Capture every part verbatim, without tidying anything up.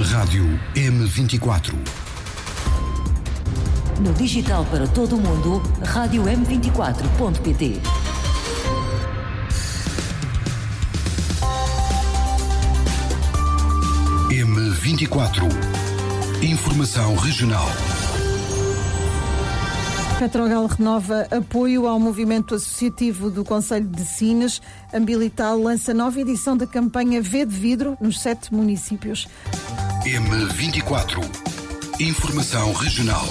Rádio M vinte e quatro. No digital para todo o mundo, rádio m vinte e quatro ponto pt. M vinte e quatro. Informação regional. Petrogal renova apoio ao movimento associativo do Concelho de Sines. Ambilital lança nova edição da campanha V de Vidro nos sete municípios. M vinte e quatro. Informação regional.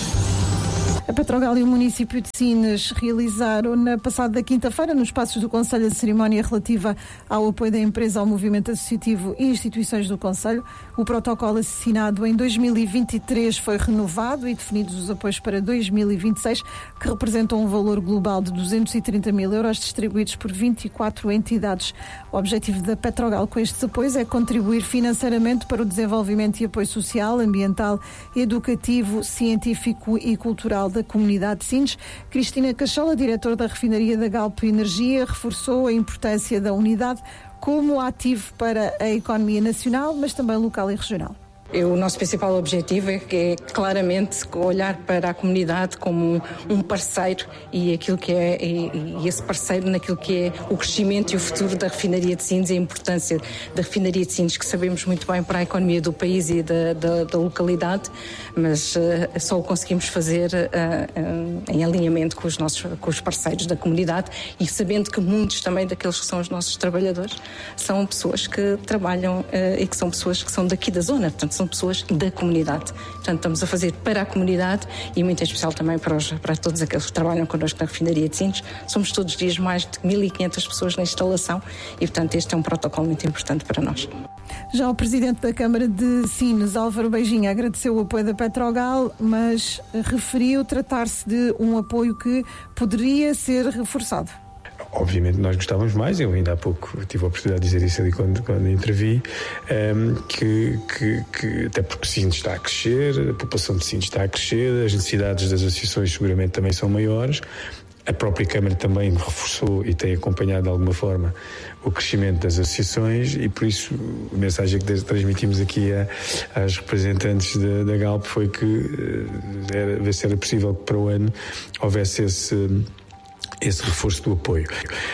A Petrogal e o município de Sines realizaram na passada quinta-feira, nos espaços do Concelho, a cerimónia relativa ao apoio da empresa ao movimento associativo e instituições do Concelho. O protocolo assinado em dois mil e vinte e três foi renovado e definidos os apoios para dois mil e vinte e seis, que representam um valor global de duzentos e trinta mil euros distribuídos por vinte e quatro entidades. O objetivo da Petrogal com estes apoios é contribuir financeiramente para o desenvolvimento e apoio social, ambiental, educativo, científico e cultural da comunidade de Sines. Cristina Cachola, diretora da refinaria da Galp Energia, reforçou a importância da unidade como ativo para a economia nacional, mas também local e regional. O nosso principal objetivo é, é claramente olhar para a comunidade como um, um parceiro e aquilo que é e, e esse parceiro naquilo que é o crescimento e o futuro da refinaria de Sines e a importância da refinaria de Sines, que sabemos muito bem para a economia do país e da, da, da localidade, mas uh, só o conseguimos fazer uh, uh, em alinhamento com os nossos com os parceiros da comunidade e sabendo que muitos também daqueles que são os nossos trabalhadores são pessoas que trabalham uh, e que são pessoas que são daqui da zona, portanto são pessoas da comunidade. Portanto, estamos a fazer para a comunidade e muito em especial também para, os, para todos aqueles que trabalham connosco na refinaria de Sines. Somos todos os dias mais de mil e quinhentas pessoas na instalação e, portanto, este é um protocolo muito importante para nós. Já o presidente da Câmara de Sines, Álvaro Beijinha, agradeceu o apoio da Petrogal, mas referiu tratar-se de um apoio que poderia ser reforçado. Obviamente nós gostávamos mais, eu ainda há pouco tive a oportunidade de dizer isso ali quando, quando intervi, um, que, que, que até porque Sines está a crescer, a população de Sines está a crescer, as necessidades das associações seguramente também são maiores, a própria Câmara também reforçou e tem acompanhado de alguma forma o crescimento das associações e por isso a mensagem que transmitimos aqui a, às representantes da, da Galp foi que era, ver se era possível que para o ano houvesse esse esse reforço do apoio.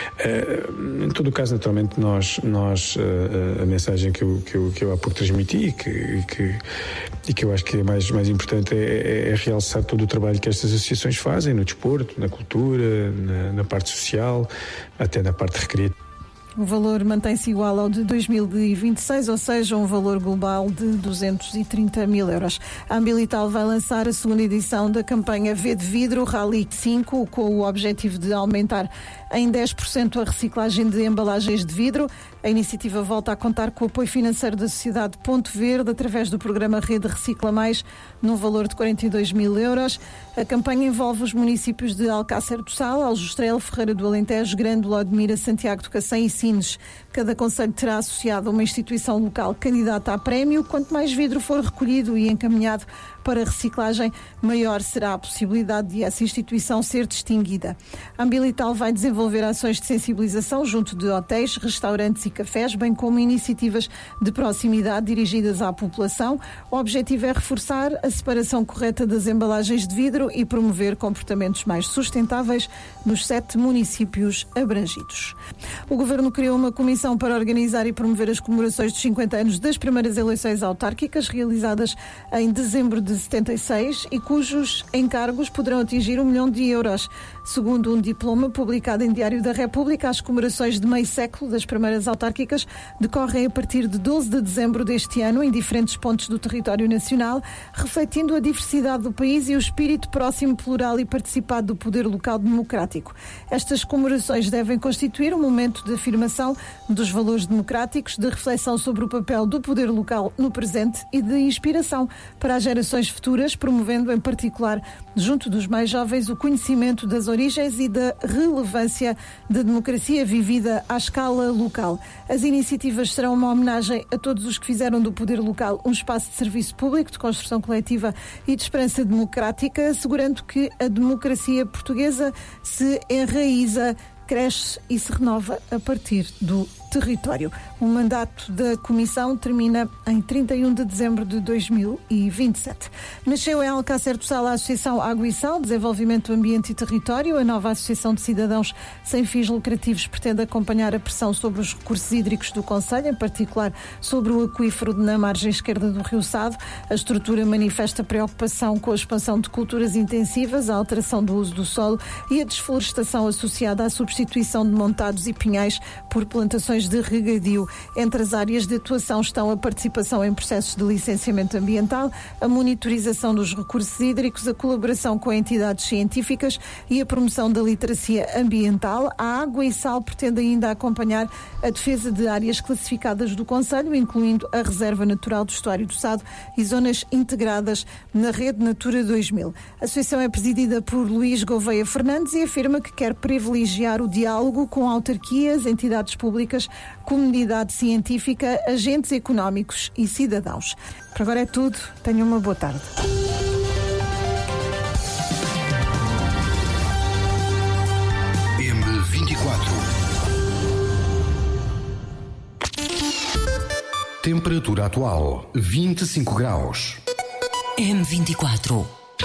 Uh, em todo o caso, naturalmente, nós, nós uh, a mensagem que eu, que, eu, que eu há pouco transmiti e que, e que, e que eu acho que é mais, mais importante é, é, é realçar todo o trabalho que estas associações fazem no desporto, na cultura, na, na parte social, até na parte recreativa. O valor mantém-se igual ao de dois mil e vinte e seis, ou seja, um valor global de duzentos e trinta mil euros. A Ambilital vai lançar a segunda edição da campanha V de Vidro Rally cinco, com o objetivo de aumentar em dez por cento a reciclagem de embalagens de vidro. A iniciativa volta a contar com o apoio financeiro da Sociedade Ponto Verde, através do programa Rede Recicla Mais, num valor de quarenta e dois mil euros. A campanha envolve os municípios de Alcácer do Sal, Aljustrel, Ferreira do Alentejo, Grândola, Odmira, Santiago do Cacém e Sines. Cada concelho terá associado a uma instituição local candidata a prémio. Quanto mais vidro for recolhido e encaminhado para reciclagem, maior será a possibilidade de essa instituição ser distinguida. A Ambilital vai desenvolver ações de sensibilização junto de hotéis, restaurantes e cafés, bem como iniciativas de proximidade dirigidas à população. O objetivo é reforçar a separação correta das embalagens de vidro e promover comportamentos mais sustentáveis nos sete municípios abrangidos. O Governo criou uma comissão para organizar e promover as comemorações dos cinquenta anos das primeiras eleições autárquicas, realizadas em dezembro de setenta e seis, e cujos encargos poderão atingir um milhão de euros. Segundo um diploma publicado em Diário da República, as comemorações de meio século das primeiras autárquicas decorrem a partir de doze de dezembro deste ano em diferentes pontos do território nacional, refletindo a diversidade do país e o espírito próximo, plural e participado do poder local democrático. Estas comemorações devem constituir um momento de afirmação dos valores democráticos, de reflexão sobre o papel do poder local no presente e de inspiração para as gerações futuras, promovendo em particular, junto dos mais jovens, o conhecimento das origens e da relevância da democracia vivida à escala local. As iniciativas serão uma homenagem a todos os que fizeram do poder local um espaço de serviço público, de construção coletiva e de esperança democrática, assegurando que a democracia portuguesa se enraiza, cresce e se renova a partir do território. O mandato da Comissão termina em trinta e um de dezembro de dois mil e vinte e sete. Nasceu em Alcácer do Sal a Associação Água e Sal, Desenvolvimento do Ambiente e Território. A nova Associação de Cidadãos sem fins lucrativos pretende acompanhar a pressão sobre os recursos hídricos do concelho, em particular sobre o aquífero na margem esquerda do Rio Sado. A estrutura manifesta preocupação com a expansão de culturas intensivas, a alteração do uso do solo e a desflorestação associada à substituição de montados e pinhais por plantações de regadio. Entre as áreas de atuação estão a participação em processos de licenciamento ambiental, a monitorização dos recursos hídricos, a colaboração com entidades científicas e a promoção da literacia ambiental. A Água e Sal pretende ainda acompanhar a defesa de áreas classificadas do concelho, incluindo a Reserva Natural do Estuário do Sado e zonas integradas na Rede Natura dois mil. A associação é presidida por Luís Gouveia Fernandes e afirma que quer privilegiar o diálogo com autarquias, entidades públicas, comunidade científica, agentes económicos e cidadãos. Por agora é tudo. Tenham uma boa tarde. M vinte e quatro. Temperatura atual vinte e cinco graus. M vinte e quatro.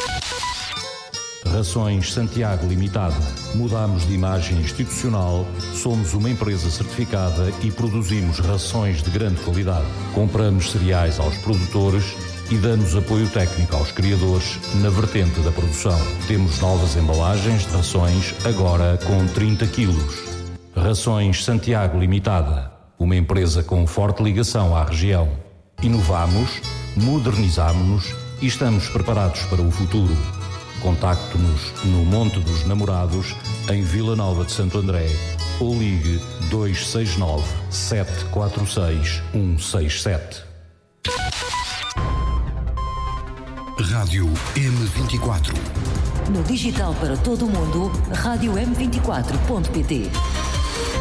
Rações Santiago Limitada. Mudamos de imagem institucional, somos uma empresa certificada e produzimos rações de grande qualidade. Compramos cereais aos produtores e damos apoio técnico aos criadores na vertente da produção. Temos novas embalagens de rações, agora com trinta quilos. Rações Santiago Limitada. Uma empresa com forte ligação à região. Inovamos, modernizamos-nos e estamos preparados para o futuro. Contacte-nos no Monte dos Namorados, em Vila Nova de Santo André, ou ligue dois seis nove, sete quatro seis, um seis sete. Rádio M vinte e quatro. No digital para todo o mundo, rádio m vinte e quatro ponto pt.